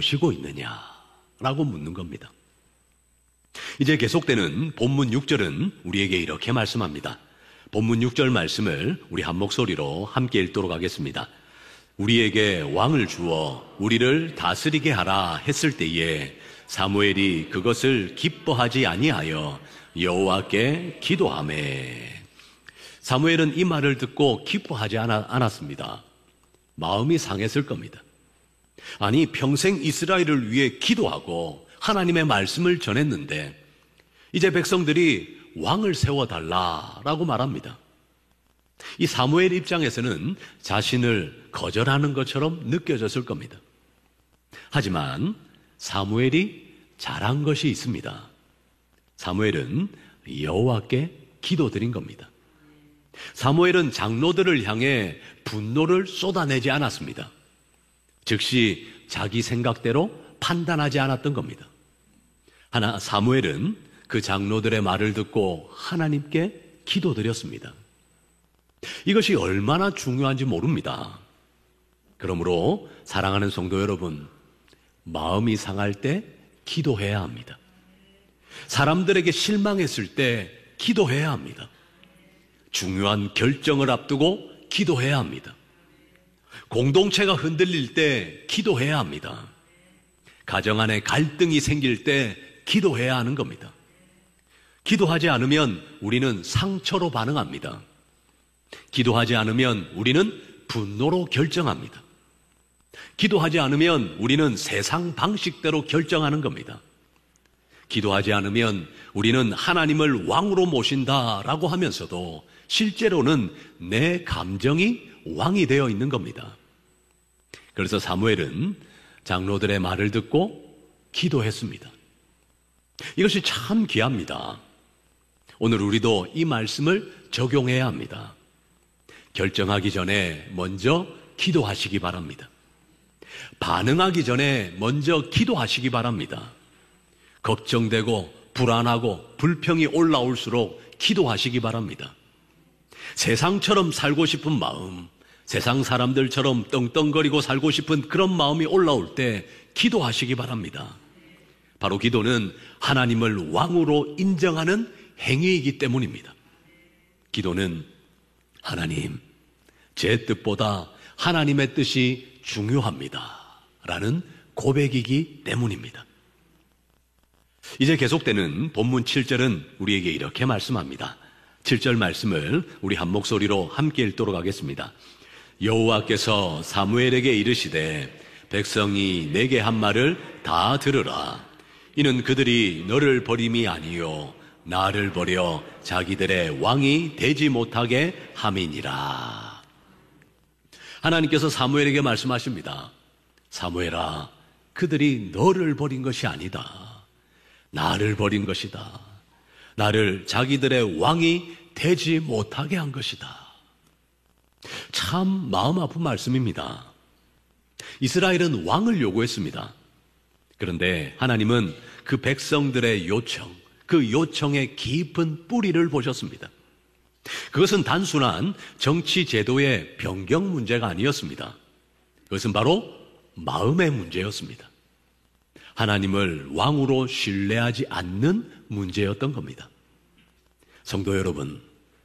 모시고 있느냐라고 묻는 겁니다. 이제 계속되는 본문 6절은 우리에게 이렇게 말씀합니다. 본문 6절 말씀을 우리 한 목소리로 함께 읽도록 하겠습니다. 우리에게 왕을 주어 우리를 다스리게 하라 했을 때에 사무엘이 그것을 기뻐하지 아니하여 여호와께 기도하매. 사무엘은 이 말을 듣고 기뻐하지 않았습니다. 마음이 상했을 겁니다. 아니, 평생 이스라엘을 위해 기도하고 하나님의 말씀을 전했는데 이제 백성들이 왕을 세워달라라고 말합니다. 이 사무엘 입장에서는 자신을 거절하는 것처럼 느껴졌을 겁니다. 하지만 사무엘이 잘한 것이 있습니다. 사무엘은 여호와께 기도드린 겁니다. 사무엘은 장로들을 향해 분노를 쏟아내지 않았습니다. 즉시 자기 생각대로 판단하지 않았던 겁니다. 사무엘은 그 장로들의 말을 듣고 하나님께 기도드렸습니다. 이것이 얼마나 중요한지 모릅니다. 그러므로 사랑하는 성도 여러분, 마음이 상할 때 기도해야 합니다. 사람들에게 실망했을 때 기도해야 합니다. 중요한 결정을 앞두고 기도해야 합니다. 공동체가 흔들릴 때 기도해야 합니다. 가정 안에 갈등이 생길 때 기도해야 하는 겁니다. 기도하지 않으면 우리는 상처로 반응합니다. 기도하지 않으면 우리는 분노로 결정합니다. 기도하지 않으면 우리는 세상 방식대로 결정하는 겁니다. 기도하지 않으면 우리는 하나님을 왕으로 모신다라고 하면서도 실제로는 내 감정이 왕이 되어 있는 겁니다. 그래서 사무엘은 장로들의 말을 듣고 기도했습니다. 이것이 참 귀합니다. 오늘 우리도 이 말씀을 적용해야 합니다. 결정하기 전에 먼저 기도하시기 바랍니다. 반응하기 전에 먼저 기도하시기 바랍니다. 걱정되고 불안하고 불평이 올라올수록 기도하시기 바랍니다. 세상처럼 살고 싶은 마음, 세상 사람들처럼 떵떵거리고 살고 싶은 그런 마음이 올라올 때 기도하시기 바랍니다. 바로 기도는 하나님을 왕으로 인정하는 행위이기 때문입니다. 기도는 하나님, 제 뜻보다 하나님의 뜻이 중요합니다 라는 고백이기 때문입니다. 이제 계속되는 본문 7절은 우리에게 이렇게 말씀합니다. 7절 말씀을 우리 한 목소리로 함께 읽도록 하겠습니다. 여호와께서 사무엘에게 이르시되 백성이 내게 한 말을 다 들으라. 이는 그들이 너를 버림이 아니요 나를 버려 자기들의 왕이 되지 못하게 함이니라. 하나님께서 사무엘에게 말씀하십니다. 사무엘아, 그들이 너를 버린 것이 아니다. 나를 버린 것이다. 나를 자기들의 왕이 되지 못하게 한 것이다. 참 마음 아픈 말씀입니다. 이스라엘은 왕을 요구했습니다. 그런데 하나님은 그 백성들의 요청, 그 요청의 깊은 뿌리를 보셨습니다. 그것은 단순한 정치 제도의 변경 문제가 아니었습니다. 그것은 바로 마음의 문제였습니다. 하나님을 왕으로 신뢰하지 않는 문제였던 겁니다. 성도 여러분,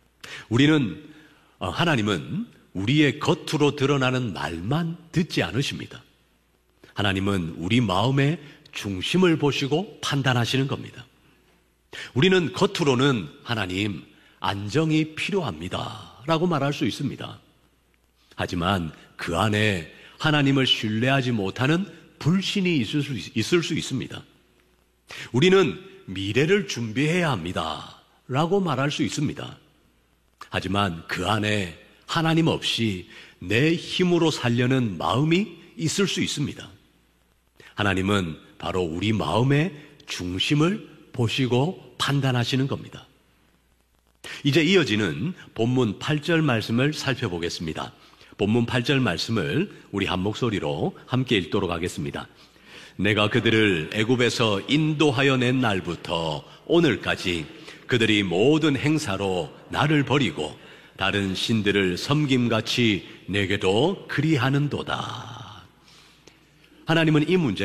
하나님은 우리의 겉으로 드러나는 말만 듣지 않으십니다. 하나님은 우리 마음의 중심을 보시고 판단하시는 겁니다. 우리는 겉으로는 하나님, 안정이 필요합니다 라고 말할 수 있습니다. 하지만 그 안에 하나님을 신뢰하지 못하는 불신이 있을 수 있습니다. 우리는 미래를 준비해야 합니다 라고 말할 수 있습니다. 하지만 그 안에 하나님 없이 내 힘으로 살려는 마음이 있을 수 있습니다. 하나님은 바로 우리 마음의 중심을 보시고 판단하시는 겁니다. 이제 이어지는 본문 8절 말씀을 살펴보겠습니다. 본문 8절 말씀을 우리 한 목소리로 함께 읽도록 하겠습니다. 내가 그들을 애굽에서 인도하여 낸 날부터 오늘까지 그들이 모든 행사로 나를 버리고 다른 신들을 섬김같이 내게도 그리하는도다. 하나님은 이 문제